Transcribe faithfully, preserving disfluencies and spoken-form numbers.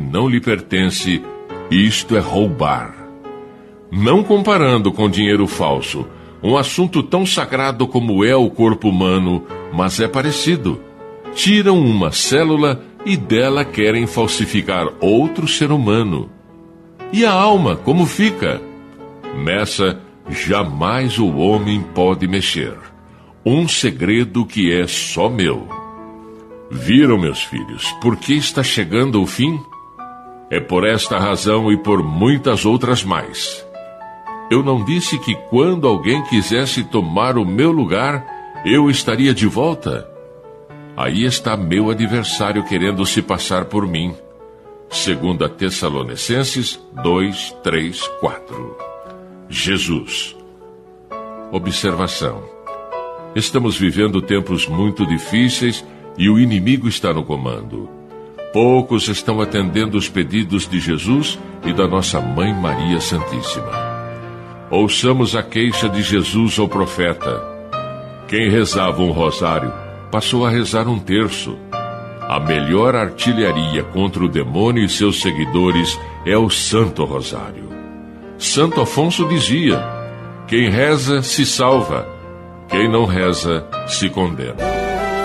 não lhe pertence, isto é roubar. Não comparando com dinheiro falso, um assunto tão sagrado como é o corpo humano, mas é parecido. Tiram uma célula e dela querem falsificar outro ser humano. E a alma, como fica? Nessa, jamais o homem pode mexer. Um segredo que é só meu. Viram, meus filhos, por que está chegando o fim? É por esta razão e por muitas outras mais. Eu não disse que quando alguém quisesse tomar o meu lugar, eu estaria de volta? Aí está meu adversário querendo se passar por mim. Segunda Tessalonicenses dois, três, quatro. Jesus. Observação. Estamos vivendo tempos muito difíceis e o inimigo está no comando. Poucos estão atendendo os pedidos de Jesus e da nossa Mãe Maria Santíssima. Ouçamos a queixa de Jesus ao profeta. Quem rezava um rosário passou a rezar um terço. A melhor artilharia contra o demônio e seus seguidores é o Santo Rosário. Santo Afonso dizia: quem reza se salva, quem não reza se condena.